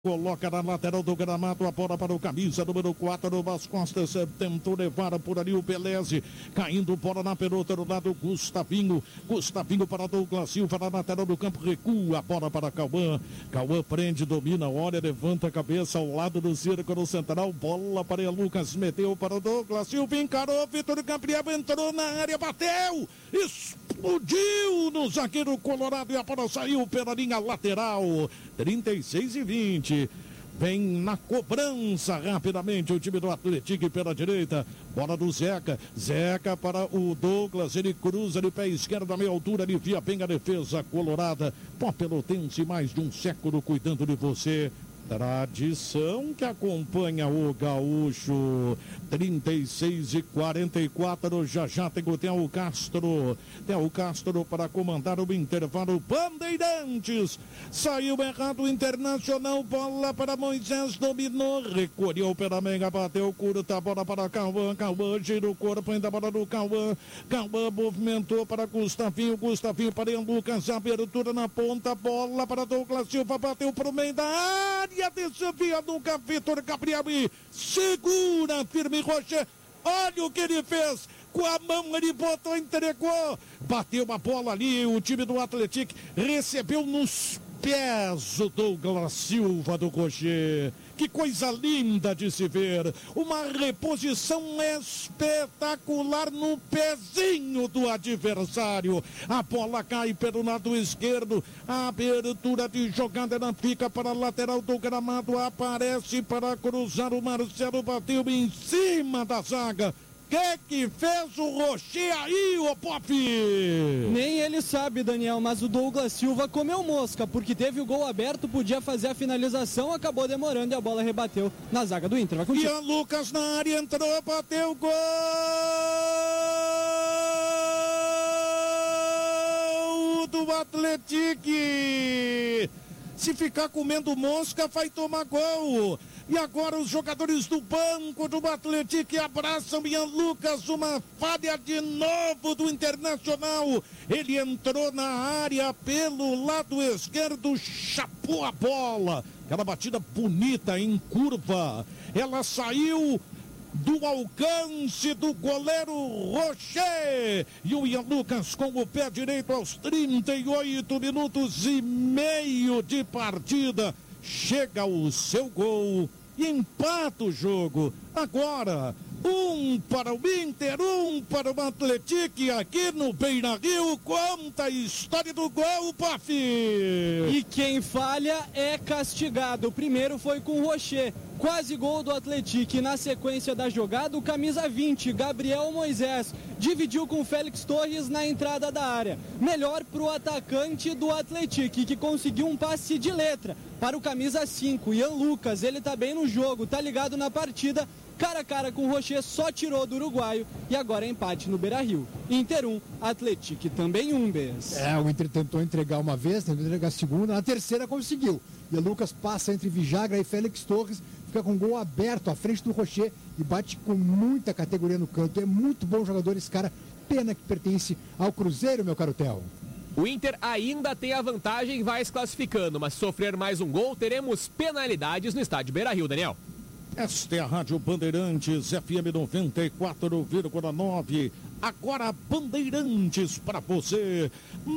Coloca na lateral do gramado a bola para o camisa número 4 das costas. Tentou levar por ali o Beleze. Caindo bola na pelota do lado. Gustavinho para Douglas Silva na lateral do campo. Recua a bola para Cauã. Cauã prende, domina, olha, levanta a cabeça ao lado do círculo central. Bola para Lucas. Meteu para o Douglas Silva. Encarou. Vitor Gabriel entrou na área. Bateu. Explodiu no zagueiro colorado e a bola saiu pela linha lateral. 36-20. Vem na cobrança rapidamente o time do Atlético pela direita. Bola do Zeca. Zeca para o Douglas. Ele cruza de pé esquerdo a meia altura. Alivia bem a defesa colorada. Pó Pelotense, mais de um século cuidando de você. Tradição que acompanha o gaúcho. 36-44. Já tem o Theo Castro. Theo Castro para comandar o intervalo. Bandeirantes. Saiu errado o Internacional. Bola para Moisés. Dominou. Recolheu pela meia. Bateu curta. Bola para Cauã. Cauã gira o corpo. Ainda bola do Cauã. Cauã movimentou para Gustavinho. Gustavinho para Lucas. Abertura na ponta. Bola para Douglas Silva. Bateu para o meio da área. Desvia nunca Vitor Gabriel. Segura firme Rocher. Olha o que ele fez. Com a mão ele botou, entregou. Bateu uma bola ali. O time do Atlético recebeu nos pés o Douglas Silva do Rocher. Que coisa linda de se ver. Uma reposição espetacular no pezinho do adversário. A bola cai pelo lado esquerdo. A abertura de jogada não fica para a lateral do gramado. Aparece para cruzar o Marcelo. Bateu em cima da zaga. Que fez o Rocher aí, ô Pop? Nem ele sabe, Daniel, mas o Douglas Silva comeu mosca, porque teve o gol aberto, podia fazer a finalização, acabou demorando e a bola rebateu na zaga do Inter. Vai contigo. Ian Lucas na área, entrou, bateu, gol do Atlético. Se ficar comendo mosca, vai tomar gol. E agora os jogadores do banco do Atlético abraçam Ian Lucas. Uma falha de novo do Internacional. Ele entrou na área pelo lado esquerdo, chapou a bola. Aquela batida bonita em curva. Ela saiu do alcance do goleiro Rocher. E o Ian Lucas com o pé direito aos 38 minutos e meio de partida. Chega o seu gol e empata o jogo. Agora, um para o Inter, um para o Atlético aqui no Beira-Rio. Conta a história do gol, Paf. E quem falha é castigado. O primeiro foi com o Rocher. Quase gol do Atlético. E na sequência da jogada, o camisa 20, Gabriel Moisés, dividiu com o Félix Torres na entrada da área. Melhor para o atacante do Atlético, que conseguiu um passe de letra para o camisa 5, Ian Lucas. Ele tá bem no jogo, tá ligado na partida. Cara a cara com o Rocher, só tirou do uruguaio. E agora é empate no Beira-Rio. Inter 1, Atlético também 1, Bes. O Inter tentou entregar uma vez, tentou entregar a segunda, na terceira conseguiu. E o Lucas passa entre Vijagra e Félix Torres, fica com o gol aberto à frente do Rocher e bate com muita categoria no canto. É muito bom jogador esse cara, pena que pertence ao Cruzeiro, meu caro Theo. O Inter ainda tem a vantagem e vai se classificando, mas se sofrer mais um gol, teremos penalidades no estádio Beira-Rio, Daniel. Esta é a Rádio Bandeirantes, FM 94,9. Agora Bandeirantes para você,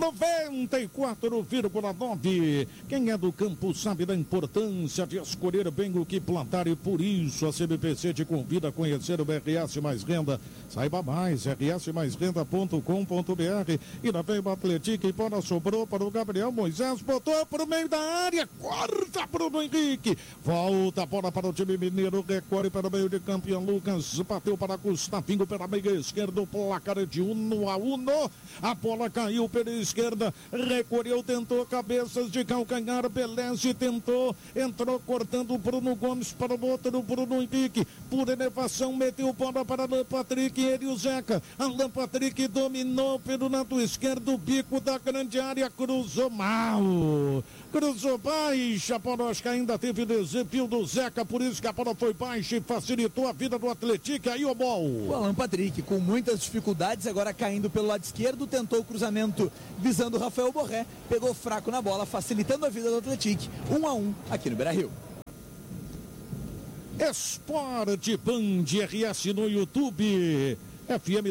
94,9. Quem é do campo sabe da importância de escolher bem o que plantar e por isso a CBPC te convida a conhecer o RS Mais Renda. Saiba mais, rsmaisrenda.com.br. E na veio o Atlético e bola sobrou para o Gabriel Moisés, botou para o meio da área, corta para o Henrique, volta a bola para o time mineiro, recorre para o meio de campo, Ian Lucas bateu para Gustavinho pela meia esquerda, placar de 1-1. A bola caiu pela esquerda, recolheu, tentou cabeças de calcanhar, Beleze tentou, entrou cortando o Bruno Gomes para o outro, Bruno Henrique, por elevação, meteu bola para Alan Patrick, ele e o Zeca. Alan Patrick dominou pelo lado esquerdo, bico da grande área, cruzou mal, cruzou baixa, a bola acho que ainda teve desvio do Zeca, por isso que a bola foi baixa e facilitou a vida do Atlético. Aí o bol. O Alan Patrick com muitas dificuldades, agora caindo pelo lado esquerdo, tentou o cruzamento visando o Rafael Borré, pegou fraco na bola, facilitando a vida do Atlético. 1-1 aqui no Beira-Rio. Esporte Band RS no YouTube. FM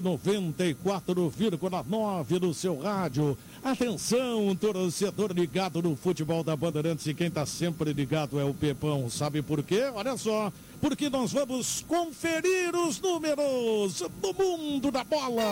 94,9 no seu rádio. Atenção, torcedor ligado no futebol da Bandeirantes. E quem está sempre ligado é o Pepão. Sabe por quê? Olha só. Porque nós vamos conferir os números do mundo da bola.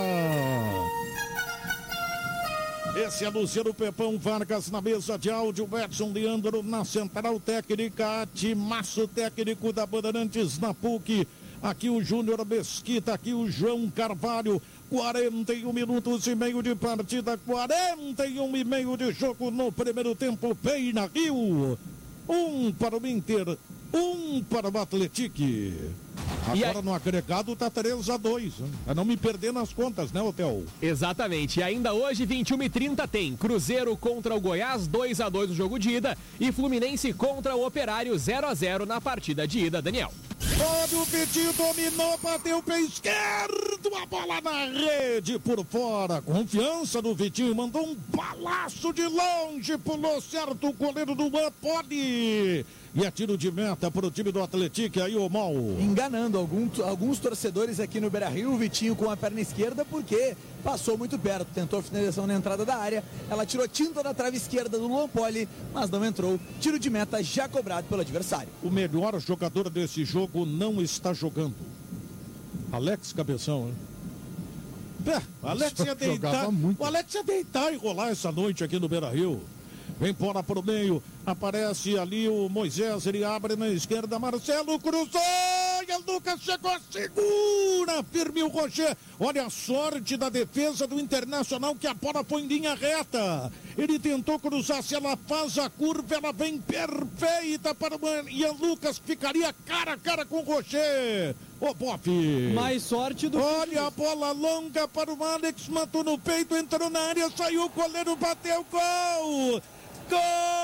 Esse é Luciano Pepão Vargas na mesa de áudio, Edson Leandro na central técnica, Timaço técnico da Bandeirantes na PUC. Aqui o Júnior Mesquita, aqui o João Carvalho. 41 minutos e meio de partida, 41 e meio de jogo no primeiro tempo, Peina Rio. 1 para o Inter, 1 para o Atlético. Agora no agregado tá 3-2, pra não me perder nas contas, né, Otel? Exatamente, e ainda hoje, 21h30, tem Cruzeiro contra o Goiás, 2-2 no jogo de ida, e Fluminense contra o Operário, 0-0 na partida de ida, Daniel. Olha o Vitinho, dominou, bateu o pé esquerdo, a bola na rede por fora. Confiança do Vitinho, mandou um balaço de longe, pulou certo o goleiro do Luan, pode. E é tiro de meta para o time do Atlético, aí o Mal. Enganando alguns torcedores aqui no Beira-Rio, o Vitinho com a perna esquerda, porque passou muito perto, tentou a finalização na entrada da área, ela tirou tinta da trave esquerda do Luan Poli, mas não entrou. Tiro de meta já cobrado pelo adversário. O melhor jogador desse jogo não está jogando. Alex Cabeção, hein? O Alex ia deitar e rolar essa noite aqui no Beira-Rio. Vem bola pro meio, aparece ali o Moisés, ele abre na esquerda, Marcelo cruzou, e o Lucas chegou, segura, firme o Rocher. Olha a sorte da defesa do Internacional, que a bola foi em linha reta. Ele tentou cruzar, se ela faz a curva, ela vem perfeita para o Ian Lucas, que ficaria cara a cara com o Rocher. Ô, Boff. Mais sorte do Olha a bola longa para o Alex, matou no peito, entrou na área, saiu o goleiro, bateu, gol! Gol!